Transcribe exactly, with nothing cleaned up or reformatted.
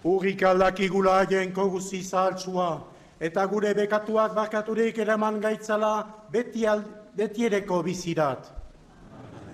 Urrik aldakigula jenko guzti zahaltsua, eta gure bekatuak bakaturik eraman gaitzala beti, beti ereko bizirat.